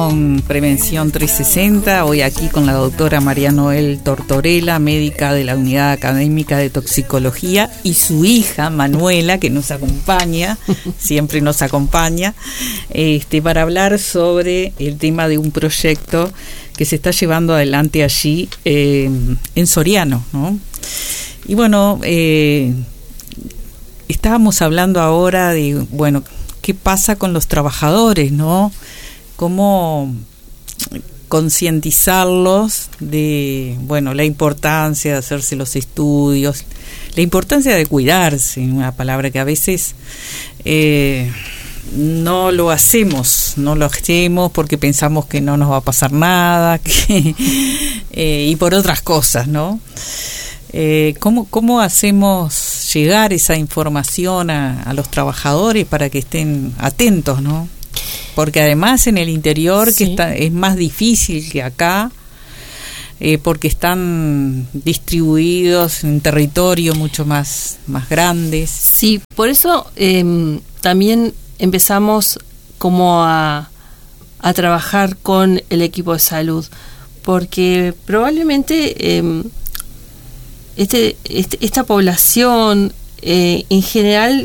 Con Prevención 360, hoy aquí con la doctora María Noel Tortorella, médica de la Unidad Académica de Toxicología, y su hija Manuela, que nos acompaña, siempre nos acompaña, para hablar sobre el tema de un proyecto que se está llevando adelante allí en Soriano, ¿no? Y bueno, estábamos hablando ahora de, bueno, qué pasa con los trabajadores, ¿no? Cómo concientizarlos de, bueno, la importancia de hacerse los estudios, la importancia de cuidarse, una palabra que a veces no lo hacemos porque pensamos que no nos va a pasar nada, y por otras cosas, ¿no? ¿Cómo hacemos llegar esa información a los trabajadores para que estén atentos, ¿no? Porque además en el interior, sí, que es más difícil que acá, porque están distribuidos en territorio mucho más grandes. Sí, por eso también empezamos como a trabajar con el equipo de salud, porque probablemente esta población en general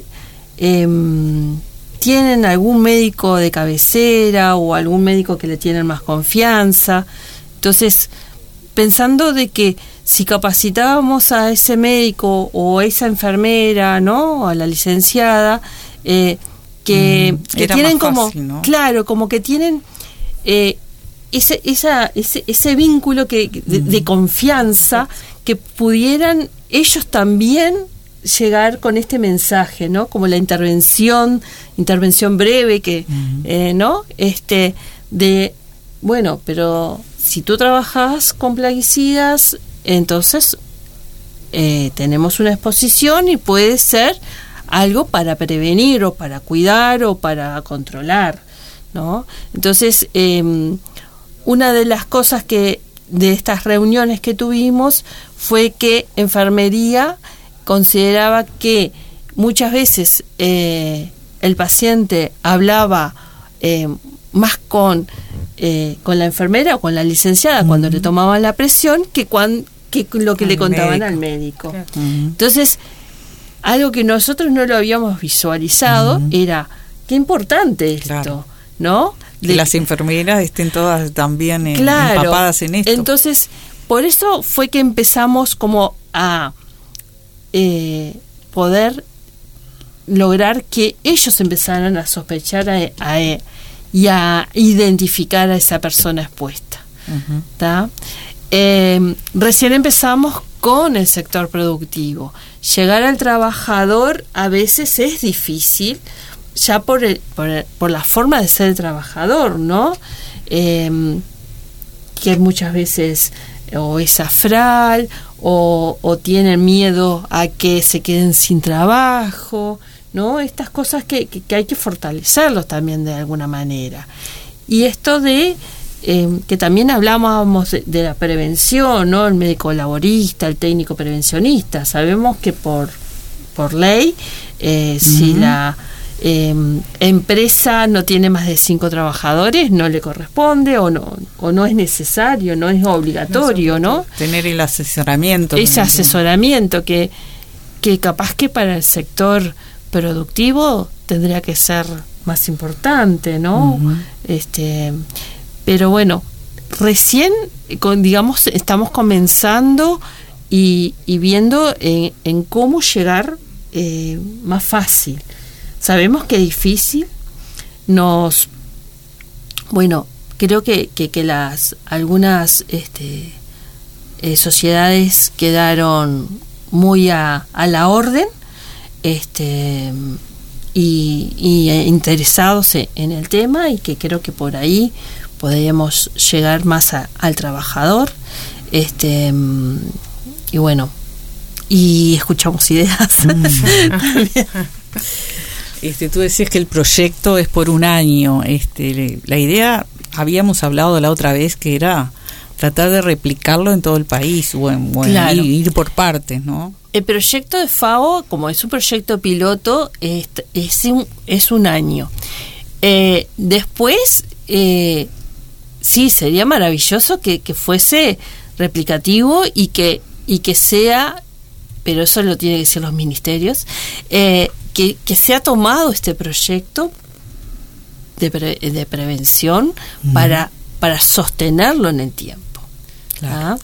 tienen algún médico de cabecera o algún médico que le tienen más confianza. Entonces, pensando de que si capacitábamos a ese médico o a esa enfermera, ¿no?, a la licenciada, que tienen como fácil, ¿no? Claro, como que tienen ese vínculo de confianza, que pudieran ellos también llegar con este mensaje, ¿no? Como la intervención breve que, ¿no? De, bueno, pero si tú trabajas con plaguicidas, entonces tenemos una exposición y puede ser algo para prevenir o para cuidar o para controlar, ¿no? Entonces, una de las cosas de estas reuniones que tuvimos fue que enfermería consideraba que muchas veces el paciente hablaba más con la enfermera o con la licenciada cuando le tomaban la presión que lo que le contaban al médico. Claro. Entonces, algo que nosotros no lo habíamos visualizado era qué importante esto, claro, ¿no? Que las enfermeras estén todas también empapadas en esto. Entonces, por eso fue que empezamos como a poder lograr que ellos empezaran a sospechar y a identificar a esa persona expuesta. ¿Tá? Recién empezamos con el sector productivo. Llegar al trabajador a veces es difícil, ya por la forma de ser el trabajador, ¿no? Que muchas veces o es afral o tienen miedo a que se queden sin trabajo, ¿no? Estas cosas que hay que fortalecerlos también de alguna manera. Y esto de que también hablábamos de la prevención, ¿no? El médico laborista, el técnico prevencionista. Sabemos que por ley, si la empresa no tiene más de 5 trabajadores, no le corresponde o no es necesario, no es obligatorio, ¿no? Tener el asesoramiento. Ese asesoramiento que capaz que para el sector productivo tendría que ser más importante, ¿no? Pero bueno, recién digamos estamos comenzando y viendo en cómo llegar más fácil. Sabemos que es difícil. Creo que algunas sociedades quedaron muy a la orden, y interesados en el tema, y que creo que por ahí podríamos llegar más al trabajador, y bueno, y escuchamos ideas. Tú decías que el proyecto es por un año. La idea, habíamos hablado la otra vez, que era tratar de replicarlo en todo el país, claro, ir por partes, ¿no? El proyecto de FAO, como es un proyecto piloto, es un año. Después sí, sería maravilloso que fuese replicativo y que sea, pero eso lo tienen que decir los ministerios, que se ha tomado este proyecto de prevención para sostenerlo en el tiempo. Claro.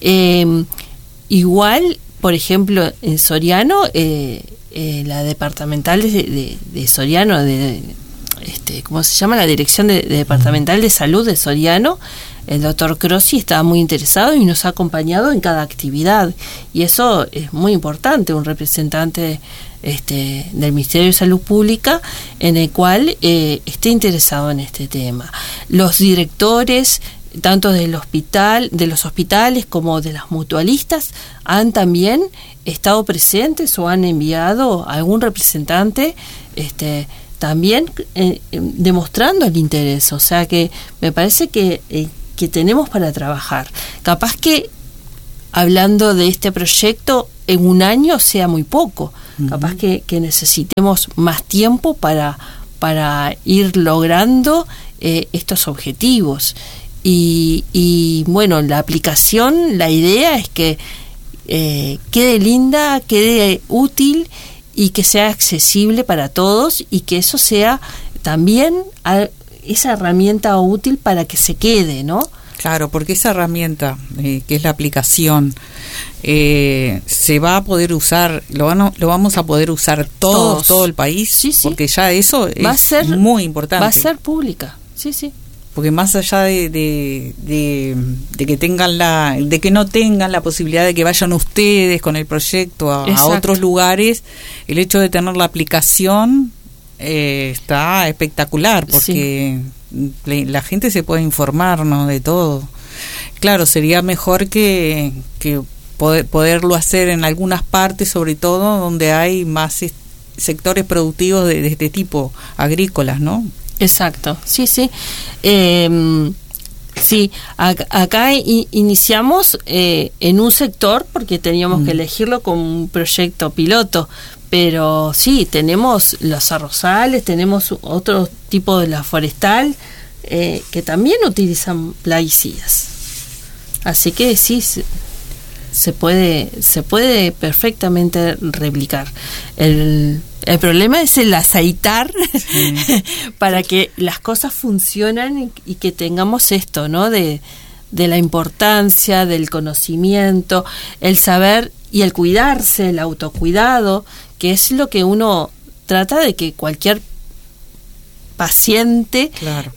Igual, por ejemplo, en Soriano, la departamental de Soriano, ¿cómo se llama? La Dirección Departamental de Salud de Soriano, el doctor Crossi estaba muy interesado y nos ha acompañado en cada actividad, y eso es muy importante, un representante del Ministerio de Salud Pública en el cual esté interesado en este tema. Los directores tanto del hospital, de los hospitales como de las mutualistas, han también estado presentes o han enviado a algún representante también demostrando el interés. O sea que me parece que tenemos para trabajar. Capaz que hablando de este proyecto en un año sea muy poco. Capaz que necesitemos más tiempo para ir logrando estos objetivos. Y bueno, la aplicación, la idea es que quede linda, quede útil y que sea accesible para todos, y que eso sea también esa herramienta útil para que se quede, ¿no? Claro, porque esa herramienta, que es la aplicación, se va a poder usar, lo vamos a poder usar todo el país, sí, porque ya eso es muy importante. Va a ser pública, sí. Porque más allá de que tengan de que no tengan la posibilidad de que vayan ustedes con el proyecto a otros lugares, el hecho de tener la aplicación está espectacular, porque la gente se puede informar, ¿no?, de todo. Claro, sería mejor que poderlo hacer en algunas partes, sobre todo donde hay más sectores productivos de este tipo, agrícolas, ¿no? Exacto, sí. Sí, acá iniciamos en un sector porque teníamos que elegirlo como un proyecto piloto, pero sí, tenemos los arrozales, tenemos otro tipo de la forestal que también utilizan plaguicidas. Así que sí, se puede perfectamente replicar. El problema es el aceitar para que las cosas funcionen y que tengamos esto, ¿no? De la importancia del conocimiento, el saber y el cuidarse, el autocuidado, que es lo que uno trata de que cualquier paciente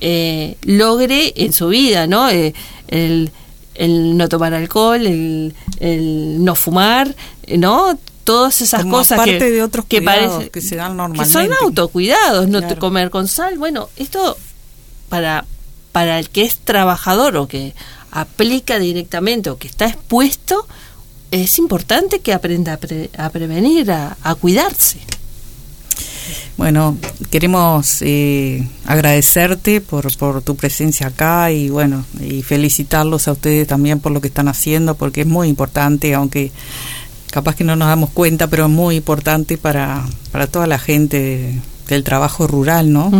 logre en su vida, ¿no? El no tomar alcohol, el no fumar, ¿no? Todas esas como cosas parte de otros cuidados que se dan normalmente, que son autocuidados, no comer con sal. Bueno, esto para el que es trabajador o que aplica directamente o que está expuesto, es importante que aprenda a prevenir, a cuidarse. Bueno, queremos agradecerte por tu presencia acá y bueno, y felicitarlos a ustedes también por lo que están haciendo, porque es muy importante, aunque capaz que no nos damos cuenta, pero es muy importante para toda la gente del trabajo rural, ¿no?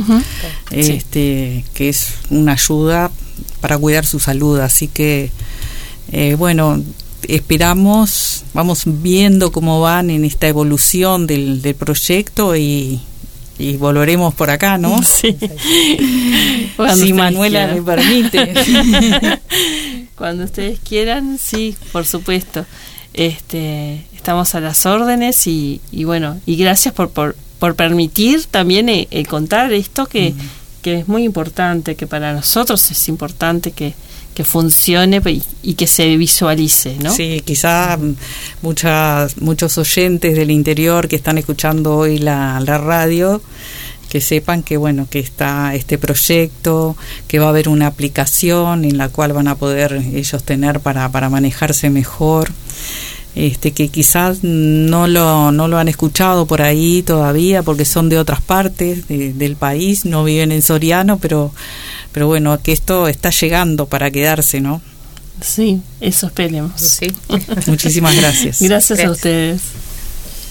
Que es una ayuda para cuidar su salud. Así que, bueno, esperamos, vamos viendo cómo van en esta evolución del proyecto y volveremos por acá, ¿no? Sí. Si Manuela me permite. Cuando ustedes quieran, sí, por supuesto. Estamos a las órdenes y bueno, y gracias por permitir también el contar esto que es muy importante, que para nosotros es importante que funcione y que se visualice, ¿no? Sí, quizá muchos oyentes del interior que están escuchando hoy la radio, que sepan que bueno, que está este proyecto, que va a haber una aplicación en la cual van a poder ellos tener para manejarse mejor, que quizás no lo han escuchado por ahí todavía porque son de otras partes del país, no viven en Soriano, pero bueno, que esto está llegando para quedarse, ¿no? Sí, eso esperemos. Sí. Muchísimas gracias. Gracias a ustedes.